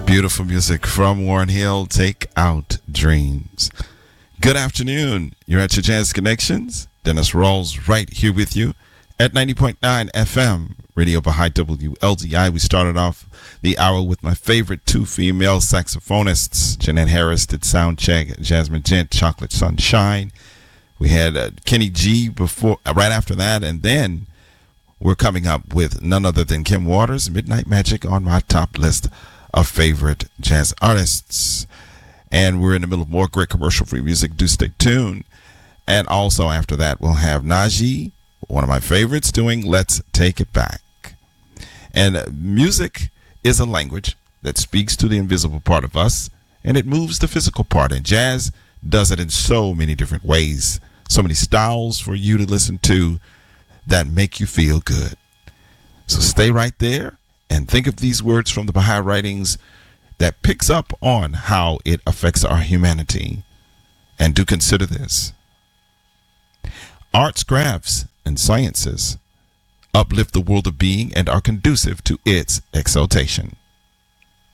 Beautiful music from Warren Hill, Take Out Dreams. Good afternoon. You're at your Jazz Connections. Dennis Rawls right here with you at 90.9 FM, Radio Baha'i WLDI. We started off the hour with my favorite two female saxophonists. Jeanette Harris did sound check, Jasmine Gent, Chocolate Sunshine. We had Kenny G right after that, and then we're coming up with none other than Kim Waters, Midnight Magic, on my top list of favorite jazz artists. And we're in the middle of more great commercial-free music. Do stay tuned. And also after that, we'll have Najee, one of my favorites, doing Let's Take It Back. And music is a language that speaks to the invisible part of us, and it moves the physical part. And jazz does it in so many different ways, so many styles for you to listen to that make you feel good. So stay right there and think of these words from the Baha'i writings that picks up on how it affects our humanity. And do consider this. Arts, crafts, and sciences uplift the world of being and are conducive to its exaltation.